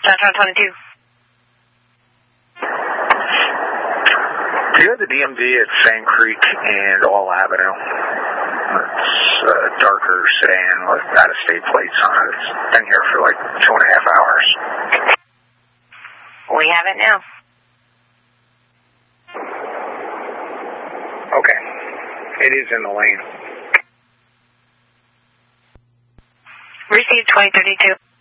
Downtown 22. Do you have the DMV at Sand Creek and All Avenue? It's a darker sedan with out-of-state plates on it. It's been here for like 2.5 hours. We have it now. Okay. It is in the lane. Received 2032.